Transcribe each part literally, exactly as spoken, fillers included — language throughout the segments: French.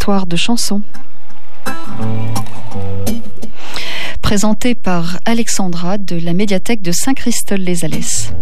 histoires de chansons. Présenté par Alexandra de la médiathèque de Saint-Christol-les-Alès.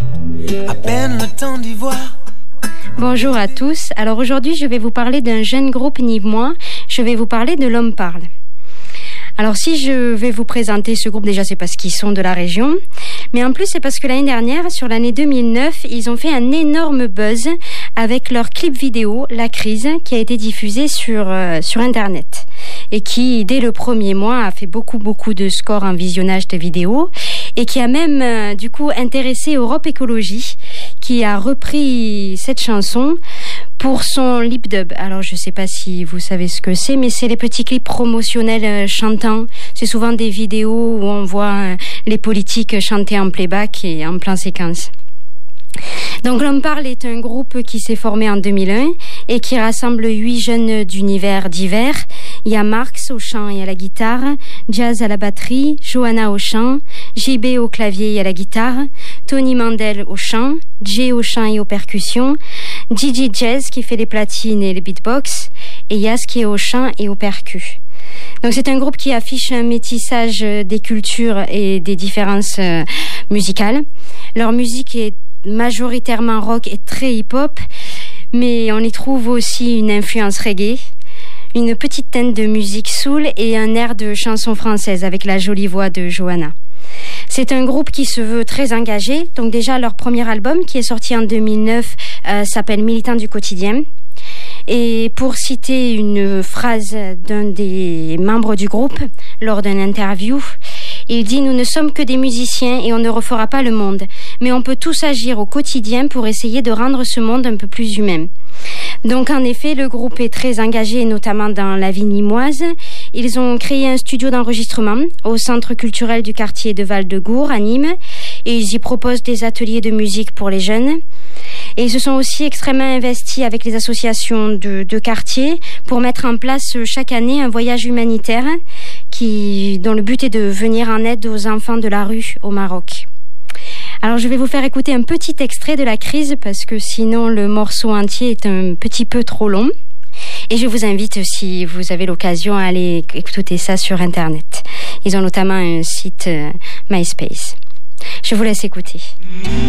À peine le temps d'y voir. Bonjour à tous. Alors aujourd'hui, je vais vous parler d'un jeune groupe ni moins. Je vais vous parler de L'Homme Parle. Alors si je vais vous présenter ce groupe, déjà c'est parce qu'ils sont de la région, mais en plus c'est parce que l'année dernière, sur l'année deux mille neuf, ils ont fait un énorme buzz avec leur clip vidéo La Crise, qui a été diffusé sur, euh, sur Internet et qui, dès le premier mois, a fait beaucoup beaucoup de scores en visionnage de vidéos et qui a même euh, du coup intéressé Europe Écologie, qui a repris cette chanson pour son lip dub. Alors je sais pas si vous savez ce que c'est, mais c'est les petits clips promotionnels euh, chantants. C'est souvent des vidéos où on voit euh, les politiques chanter en playback et en plein séquence. Donc L'Homme Parle est un groupe qui s'est formé en deux mille un et qui rassemble huit jeunes d'univers divers. Il y a Marx au chant et à la guitare, Jazz à la batterie, Johanna au chant, J B au clavier et à la guitare, Tony Mandel au chant, Jay au chant et aux percussions, Gigi Jazz qui fait les platines et les beatbox, et Yas qui est au chant et aux percus. Donc c'est un groupe qui affiche un métissage des cultures et des différences euh, musicales. Leur musique est majoritairement rock et très hip-hop, mais on y trouve aussi une influence reggae, une petite teinte de musique soul et un air de chanson française avec la jolie voix de Johanna. C'est un groupe qui se veut très engagé. Donc déjà, leur premier album, qui est sorti en deux mille neuf, euh, s'appelle Militants du quotidien. Et pour citer une phrase d'un des membres du groupe, lors d'une interview, il dit « Nous ne sommes que des musiciens et on ne refera pas le monde. Mais on peut tous agir au quotidien pour essayer de rendre ce monde un peu plus humain. » Donc en effet, le groupe est très engagé, notamment dans la vie nîmoise. Ils ont créé un studio d'enregistrement au centre culturel du quartier de Val-de-Gour à Nîmes et ils y proposent des ateliers de musique pour les jeunes. Et ils se sont aussi extrêmement investis avec les associations de, de quartier pour mettre en place chaque année un voyage humanitaire qui, dont le but est de venir en aide aux enfants de la rue au Maroc. Alors je vais vous faire écouter un petit extrait de La Crise parce que sinon le morceau entier est un petit peu trop long. Et je vous invite, si vous avez l'occasion, à aller écouter ça sur Internet. Ils ont notamment un site euh, MySpace. Je vous laisse écouter.